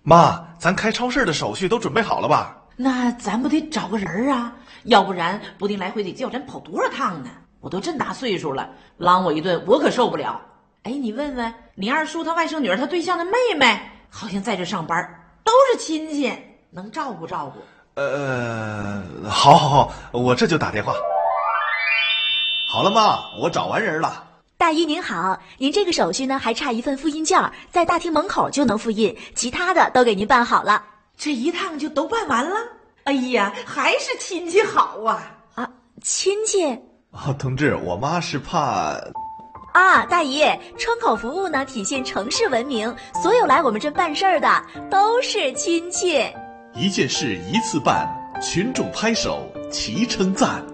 妈，咱开超市的手续都准备好了吧？ 那咱不得找个人啊，要不然不定来回得叫咱跑多少趟呢。我都这大岁数了，浪我一顿我可受不了。哎，你问问你二叔他外甥女儿他对象的妹妹，好像在这上班，都是亲戚，能照顾照顾。 好，我这就打电话。好了妈，我找完人了。 大姨您好，您这个手续呢还差一份复印件，在大厅门口就能复印，其他的都给您办好了。 这一趟就都办完了？哎呀，还是亲戚好啊！ 啊，亲戚？ 同志，我妈是怕…… 大姨，窗口服务呢体现城市文明，所有来我们这办事儿的都是亲戚。 一件事一次办，群众拍手齐称赞。